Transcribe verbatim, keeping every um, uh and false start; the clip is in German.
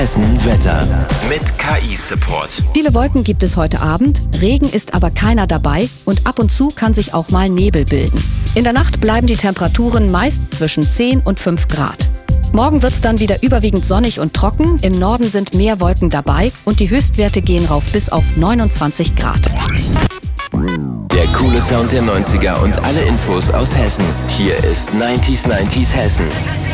Hessen Wetter mit K I-Support. Viele Wolken gibt es heute Abend, Regen ist aber keiner dabei und ab und zu kann sich auch mal Nebel bilden. In der Nacht bleiben die Temperaturen meist zwischen zehn und fünf Grad. Morgen wird es dann wieder überwiegend sonnig und trocken, im Norden sind mehr Wolken dabei und die Höchstwerte gehen rauf bis auf neunundzwanzig Grad. Der coole Sound der neunziger und alle Infos aus Hessen. Hier ist neunzig neunzig Hessen.